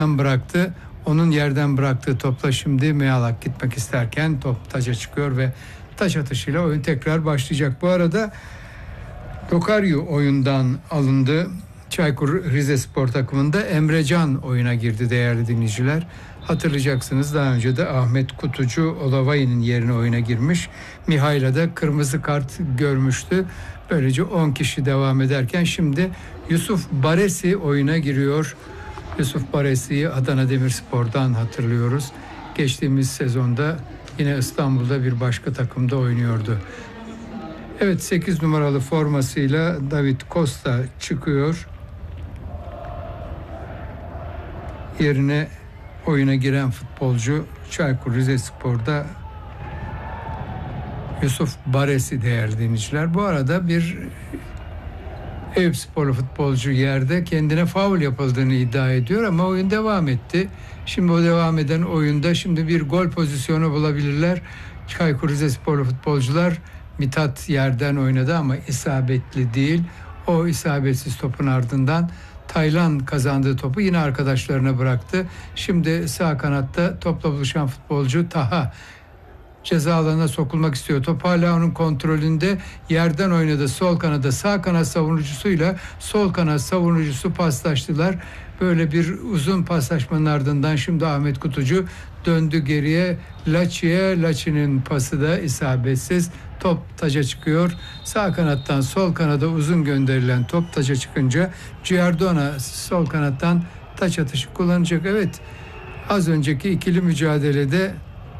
bıraktı. Onun yerden bıraktığı topla şimdi Mealak gitmek isterken top taca çıkıyor ve taç atışıyla oyun tekrar başlayacak. Bu arada Lokaryu oyundan alındı. Çaykur Rizespor takımında Emrecan oyuna girdi değerli dinleyiciler. Hatırlayacaksınız, daha önce de Ahmet Kutucu Olavay'ın yerine oyuna girmiş. Mihail'a da kırmızı kart görmüştü. Böylece 10 kişi devam ederken şimdi Yusuf Baresi oyuna giriyor. Yusuf Baresi'yi Adana Demirspor'dan hatırlıyoruz. Geçtiğimiz sezonda yine İstanbul'da bir başka takımda oynuyordu. Evet, 8 numaralı formasıyla David Costa çıkıyor. Yerine oyuna giren futbolcu Çaykur Rizespor'da Yusuf Baresi değerli dinleyiciler. Bu arada bir Eyüpsporlu futbolcu yerde kendine faul yapıldığını iddia ediyor ama oyun devam etti. Şimdi o devam eden oyunda şimdi bir gol pozisyonu bulabilirler. Çaykur Rizesporlu futbolcular. Mithat yerden oynadı ama isabetli değil. O isabetsiz topun ardından Taylan kazandığı topu yine arkadaşlarına bıraktı. Şimdi sağ kanatta topla buluşan futbolcu Taha ceza alanına sokulmak istiyor. Top hala onun kontrolünde, yerden oynadı. Sol kanada sağ kanat savunucusuyla sol kanat savunucusu paslaştılar. Böyle bir uzun paslaşmanın ardından şimdi Ahmet Kutucu döndü geriye. Laçi'nin pası da isabetsiz. Top taca çıkıyor. Sağ kanattan sol kanada uzun gönderilen top taca çıkınca Giardona sol kanattan taç atışı kullanacak. Evet, az önceki ikili mücadelede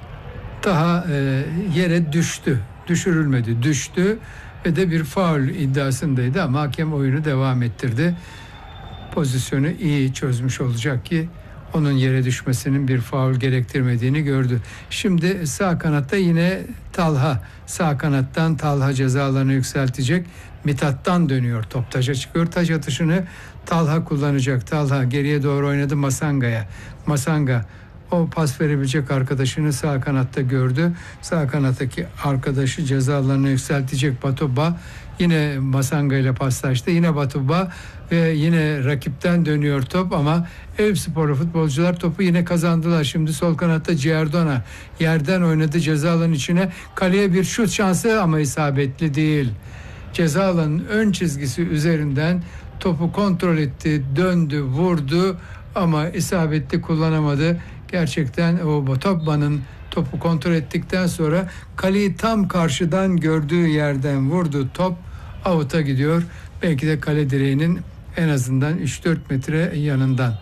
daha yere düştü. Düşürülmedi. Düştü ve de bir faul iddiasındaydı ama hakem oyunu devam ettirdi. Pozisyonu iyi çözmüş olacak ki onun yere düşmesinin bir faul gerektirmediğini gördü. Şimdi sağ kanatta yine Talha. Sağ kanattan Talha ceza alanı yükseltecek. Mithat'tan dönüyor. Top taca çıkıyor. Taç atışını Talha kullanacak. Talha geriye doğru oynadı Masanga'ya. Masanga o pas verebilecek arkadaşını sağ kanatta gördü. Sağ kanattaki arkadaşı ceza alanına yükseltecek Batuba. Yine Masanga ile paslaştı. Yine Batuba ve yine rakipten dönüyor top ama Eyüpsporlu futbolcular topu yine kazandılar. Şimdi sol kanatta Giardona yerden oynadı ceza alanının içine. Kaleye bir şut şansı ama isabetli değil. Ceza alanının ön çizgisi üzerinden topu kontrol etti, döndü, vurdu ama isabetli kullanamadı. Gerçekten o Botoba'nın topu kontrol ettikten sonra kaleyi tam karşıdan gördüğü yerden vurdu. Top out'a gidiyor. Belki de kale direğinin en azından 3-4 metre yanından.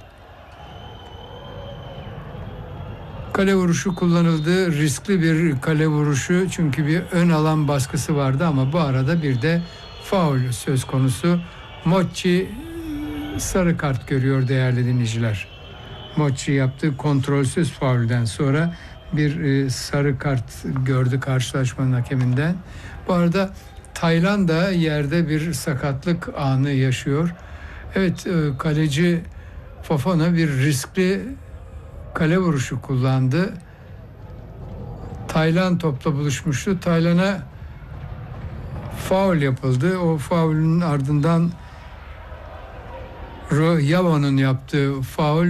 Kale vuruşu kullanıldı. Riskli bir kale vuruşu. Çünkü bir ön alan baskısı vardı ama bu arada bir de faul söz konusu. Mochi sarı kart görüyor değerli dinleyiciler. Mochi yaptığı kontrolsüz faulden sonra bir sarı kart gördü karşılaşmanın hakeminden. Bu arada Taylan da yerde bir sakatlık anı yaşıyor. Evet, kaleci Fofana bir riskli kale vuruşu kullandı. Taylan topla buluşmuştu. Taylan'a faul yapıldı. O faulün ardından Yavo'nun yaptığı faul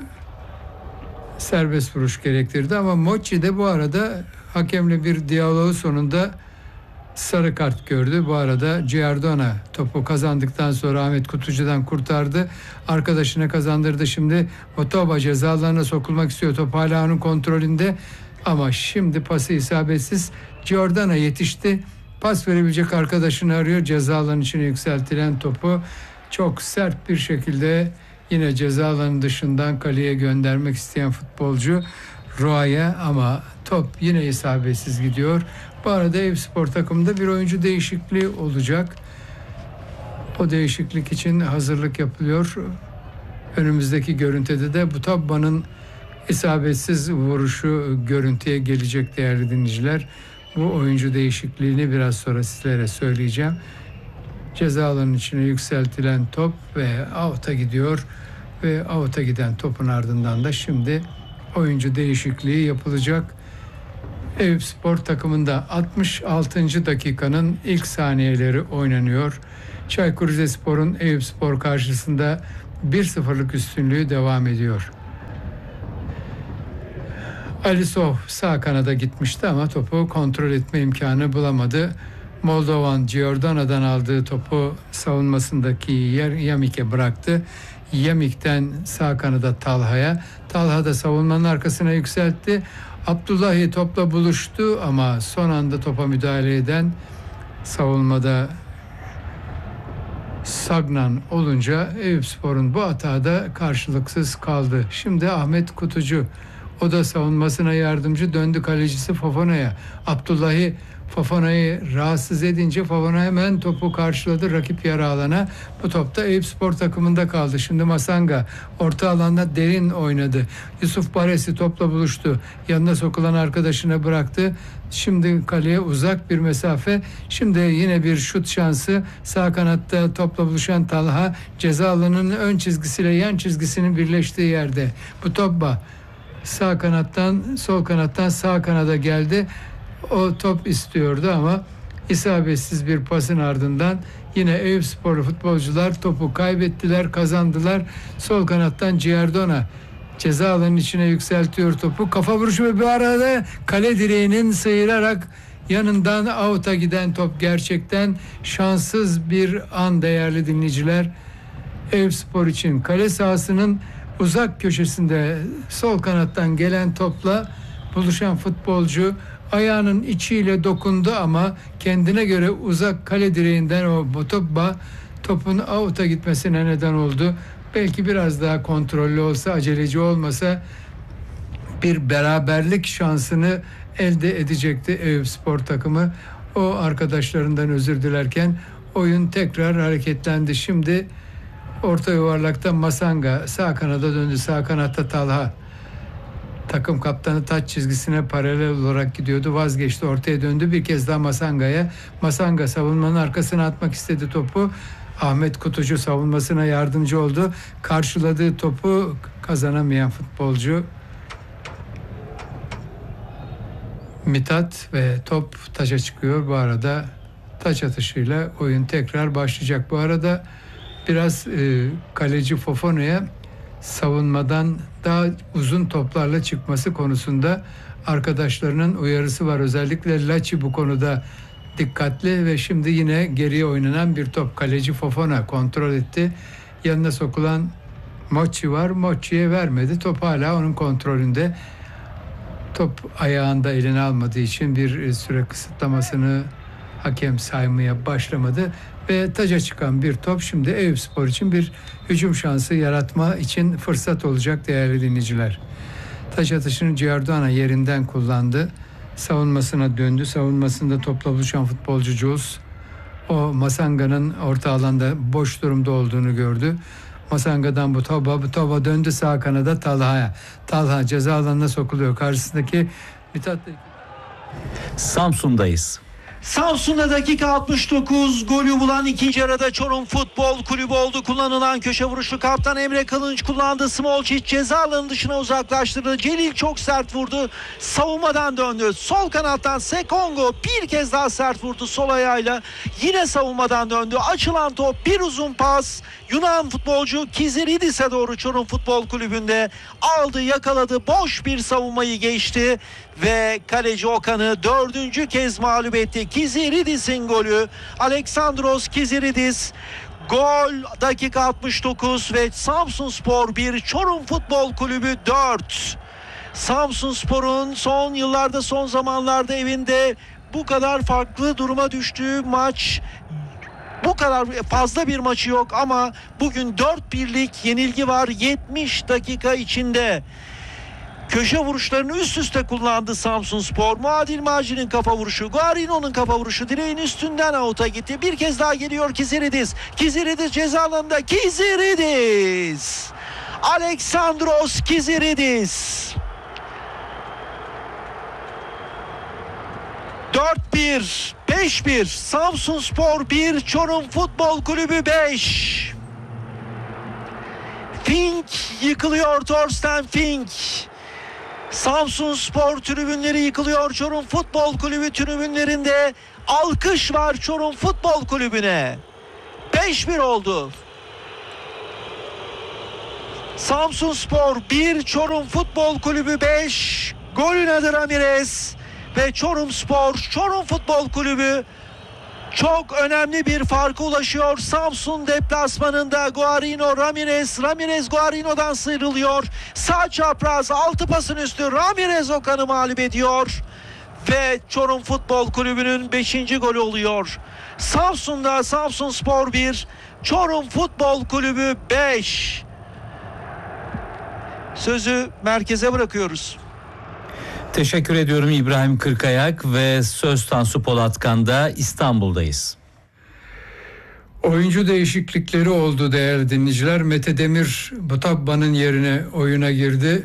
serbest vuruş gerektirdi ama Mochi de bu arada hakemle bir diyaloğu sonunda sarı kart gördü. Bu arada Giardona topu kazandıktan sonra Ahmet Kutucu'dan kurtardı. Arkadaşına kazandırdı. Şimdi Motoba ceza alanına sokulmak istiyor. Top hala onun kontrolünde ama şimdi pası isabetsiz. Giordana yetişti. Pas verebilecek arkadaşını arıyor. Ceza alanının içine yükseltilen topu çok sert bir şekilde yine ceza alanı dışından kaleye göndermek isteyen futbolcu Roa'ya ama top yine isabetsiz gidiyor. Bu arada Eyüpspor takımında bir oyuncu değişikliği olacak. O değişiklik için hazırlık yapılıyor. Önümüzdeki görüntüde de Butoba'nın isabetsiz vuruşu görüntüye gelecek değerli dinleyiciler. Bu oyuncu değişikliğini biraz sonra sizlere söyleyeceğim. Ceza alanının içine yükseltilen top ve out'a gidiyor ve out'a giden topun ardından da şimdi oyuncu değişikliği yapılacak. Eyüpspor takımında 66. dakikanın ilk saniyeleri oynanıyor. Çaykur Rizespor'un Eyüpspor karşısında 1-0'lık üstünlüğü devam ediyor. Alisov sağ kanada gitmişti ama topu kontrol etme imkanı bulamadı. Moldovan Giordano'dan aldığı topu savunmasındaki Yamik'e bıraktı. Yamik'ten sağ kanada Talha'ya. Talha da savunmanın arkasına yükseltti. Abdullahi topla buluştu ama son anda topa müdahale eden savunmada Sagnan olunca Eyüpspor'un bu hata da karşılıksız kaldı. Şimdi Ahmet Kutucu, o da savunmasına yardımcı, döndü kalecisi Fofona'ya. Abdullahi Fofona'yı rahatsız edince Fofana hemen topu karşıladı rakip yarı alana. Bu top da Eyüpspor takımında kaldı. Şimdi Masanga orta alanda derin oynadı. Yusuf Baresi topla buluştu. Yanına sokulan arkadaşına bıraktı. Şimdi kaleye uzak bir mesafe. Şimdi yine bir şut şansı. Sağ kanatta topla buluşan Talha ceza alanının ön çizgisiyle yan çizgisinin birleştiği yerde. Bu topla sağ kanattan sol kanattan sağ kanada geldi. O top istiyordu ama isabetsiz bir pasın ardından yine Eyüpsporlu futbolcular topu kaybettiler, kazandılar. Sol kanattan Giordano ceza alanının içine yükseltiyor topu. Kafa vuruşu ve bir arada kale direğinin sıyırarak yanından out'a giden top, gerçekten şanssız bir an değerli dinleyiciler. Eyüpspor için kale sahasının uzak köşesinde sol kanattan gelen topla buluşan futbolcu ayağının içiyle dokundu ama kendine göre uzak kale direğinden o topun out'a gitmesine neden oldu. Belki biraz daha kontrollü olsa, aceleci olmasa bir beraberlik şansını elde edecekti Eyüpspor takımı. O arkadaşlarından özür dilerken oyun tekrar hareketlendi. Şimdi orta yuvarlakta Masanga sağ kanada döndü. Sağ kanatta Talha. Takım kaptanı taç çizgisine paralel olarak gidiyordu. Vazgeçti. Ortaya döndü. Bir kez daha Masanga'ya. Masanga savunmanın arkasına atmak istedi topu. Ahmet Kutucu savunmasına yardımcı oldu. Karşıladığı topu kazanamayan futbolcu Mithat ve top taça çıkıyor. Bu arada taç atışıyla oyun tekrar başlayacak. Bu arada biraz kaleci Fofona'ya savunmadan daha uzun toplarla çıkması konusunda arkadaşlarının uyarısı var. Özellikle Laçi bu konuda dikkatli ve şimdi yine geriye oynanan bir top. Kaleci Fofana kontrol etti. Yanına sokulan Mochi var. Mochi'ye vermedi. Top hala onun kontrolünde. Top ayağında eline almadığı için bir süre kısıtlamasını hakem saymaya başlamadı ve taca çıkan bir top şimdi Eyüpspor için bir hücum şansı yaratma için fırsat olacak değerli dinleyiciler. Taç atışını Giordano yerinden kullandı. Savunmasına döndü. Savunmasında topla buluşan futbolcu Jules o Masanga'nın orta alanda boş durumda olduğunu gördü. Masanga'dan bu topa döndü sağ kanada Talha'ya. Talha ceza alanına sokuluyor. Karşısındaki Mithat. Samsun'dayız. Samsun'da dakika 69, golü bulan ikinci yarıda Çorum Futbol Kulübü oldu. Kullanılan köşe vuruşu kaptan Emre Kılınç kullandı. Smolcic ceza alanının dışına uzaklaştırdı. Celil çok sert vurdu. Savunmadan döndü. Sol kanattan Sekongo bir kez daha sert vurdu sol ayağıyla. Yine savunmadan döndü. Açılan top, bir uzun pas. Yunan futbolcu Kiziridis'e doğru Çorum Futbol Kulübü'nde aldı, yakaladı. Boş bir savunmayı geçti ve kaleci Okan'ı dördüncü kez mağlup etti. Kiziridis'in golü. Aleksandros Kiziridis. Gol dakika 69 ve Samsunspor 1, Çorum Futbol Kulübü 4. Samsunspor'un son yıllarda, son zamanlarda evinde bu kadar farklı duruma düştüğü maç, bu kadar fazla bir maçı yok ama bugün 4-1'lik yenilgi var 70 dakika içinde. Köşe vuruşlarını üst üste kullandı Samsunspor. Muadil Maci'nin kafa vuruşu, Guarino'nun kafa vuruşu direğin üstünden out'a gitti. Bir kez daha geliyor Kiziridis. Kiziridis ceza alanında. Kiziridis! Aleksandros Kiziridis! 4-1, 5-1, Samsunspor 1, Çorum Futbol Kulübü 5. Fink yıkılıyor, Thorsten Fink. Samsunspor tribünleri yıkılıyor. Çorum Futbol Kulübü tribünlerinde alkış var Çorum Futbol Kulübü'ne. 5-1 oldu. Samsunspor 1, Çorum Futbol Kulübü 5. Golün adı Ramirez ve Çorumspor, Çorum Futbol Kulübü çok önemli bir farka ulaşıyor. Samsun deplasmanında Guarino Ramirez Guarino'dan sıyrılıyor. Sağ çapraz 6 pasın üstü Ramirez Okan'ı mağlup ediyor. Ve Çorum Futbol Kulübü'nün 5. golü oluyor. Samsun'da Samsunspor 1, Çorum Futbol Kulübü 5. Sözü merkeze bırakıyoruz. Teşekkür ediyorum İbrahim Kırkayak ve söz Tansu Polatkan'da İstanbul'dayız. Oyuncu değişiklikleri oldu değerli dinleyiciler. Mete Demir Butabba'nın yerine oyuna girdi.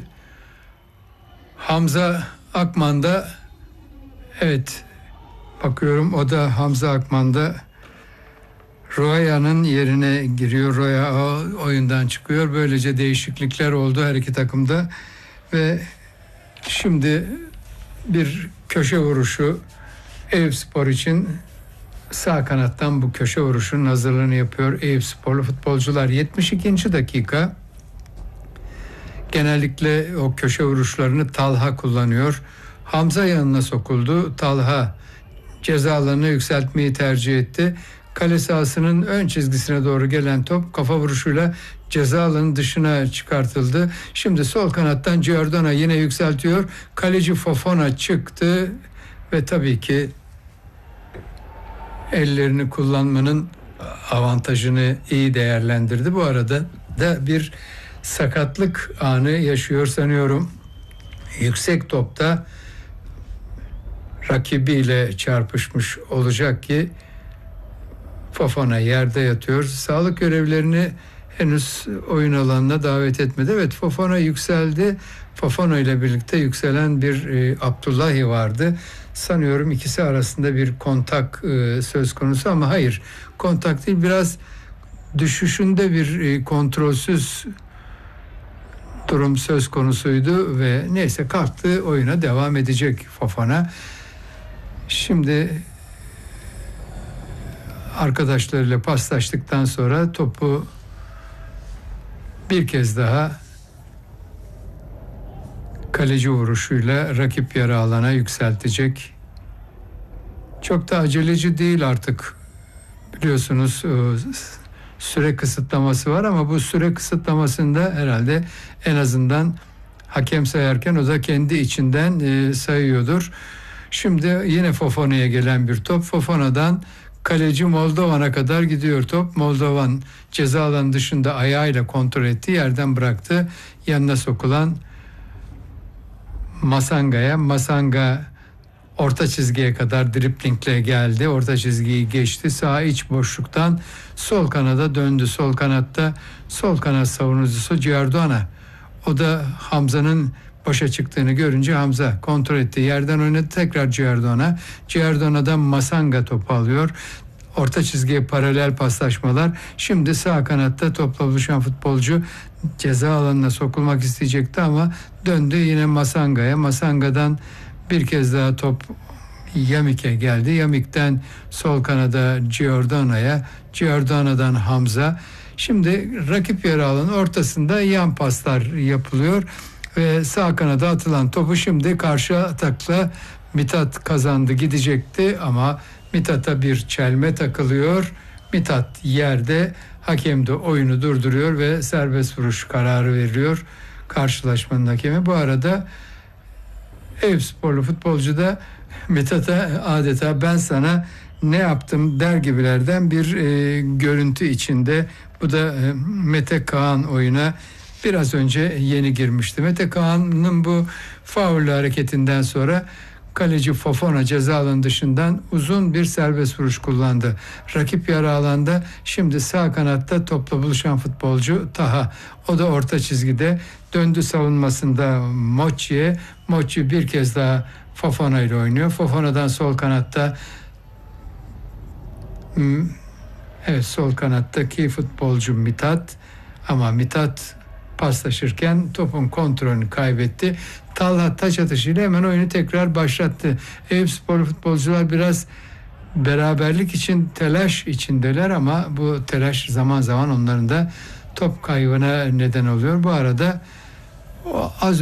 Hamza Akman da, evet bakıyorum, o da Hamza Akman da Roya'nın yerine giriyor. Roya oyundan çıkıyor. Böylece değişiklikler oldu her iki takımda ve şimdi bir köşe vuruşu Eyüpspor için sağ kanattan bu köşe vuruşunun hazırlığını yapıyor Eyüpsporlu futbolcular. 72. dakika. Genellikle o köşe vuruşlarını Talha kullanıyor. Hamza yanına sokuldu. Talha ceza alanını yükseltmeyi tercih etti. Kale sahasının ön çizgisine doğru gelen top kafa vuruşuyla ceza alanının dışına çıkartıldı. Şimdi sol kanattan Giordano yine yükseltiyor. Kaleci Fofana çıktı ve tabii ki ellerini kullanmanın avantajını iyi değerlendirdi. Bu arada da bir sakatlık anı yaşıyor sanıyorum. Yüksek topta rakibiyle çarpışmış olacak ki Fofana yerde yatıyor. Sağlık görevlilerini henüz oyun alanına davet etmedi. Evet, Fofana yükseldi. Fofana ile birlikte yükselen bir Abdullahi vardı. Sanıyorum ikisi arasında bir kontak söz konusu ama hayır. Kontak değil, biraz düşüşünde bir kontrolsüz durum söz konusuydu ve neyse kalktı, oyuna devam edecek Fofana. Şimdi arkadaşlarıyla paslaştıktan sonra topu bir kez daha kaleci vuruşuyla rakip yarı alana yükseltecek. Çok da aceleci değil artık. Biliyorsunuz süre kısıtlaması var ama bu süre kısıtlamasında herhalde en azından hakem sayarken o da kendi içinden sayıyordur. Şimdi yine Fofana'ya gelen bir top. Fofana'dan kaleci Moldovan'a kadar gidiyor top. Moldovan ceza alanı dışında ayağıyla kontrol etti. Yerden bıraktı. Yanına sokulan Masanga'ya. Masanga orta çizgiye kadar driplingle geldi. Orta çizgiyi geçti. Sağ iç boşluktan sol kanada döndü. Sol kanatta sol kanat savunucusu Giordano. O da Hamza'nın başa çıktığını görünce Hamza kontrol etti. Yerden oynadı, tekrar Giordano. Giordano'dan Masanga topu alıyor. Orta çizgiye paralel paslaşmalar. Şimdi sağ kanatta topla buluşan futbolcu ceza alanına sokulmak isteyecekti ama döndü yine Masanga'ya. Masanga'dan bir kez daha top Yamik'e geldi. Yamik'ten sol kanada Giordano'ya. Giordano'dan Hamza. Şimdi rakip yarı alanı ortasında yan paslar yapılıyor ve sağ kanada atılan topu şimdi karşı atakla Mithat kazandı, gidecekti ama Mithat'a bir çelme takılıyor. Mithat yerde, hakem de oyunu durduruyor ve serbest vuruş kararı veriyor karşılaşmanın hakemi. Bu arada Eyüpsporlu futbolcu da Mithat'a adeta ben sana ne yaptım der gibilerden bir görüntü içinde. Bu da Mete Kaan oyuna biraz önce yeni girmişti. Mete Kaan'ın bu faul hareketinden sonra kaleci Fofana ceza alanı dışından uzun bir serbest vuruş kullandı. Rakip yarı alanda şimdi sağ kanatta topla buluşan futbolcu Taha. O da orta çizgide döndü savunmasında Mochi'ye. Mochi bir kez daha Fofana ile oynuyor. Fofana'dan sol kanatta sol kanattaki futbolcu Mithat ama Mithat paslaşırken topun kontrolünü kaybetti. Talha taç atışıyla hemen oyunu tekrar başlattı. Eyüpspor futbolcular biraz beraberlik için telaş içindeler ama bu telaş zaman zaman onların da top kaybına neden oluyor. Bu arada az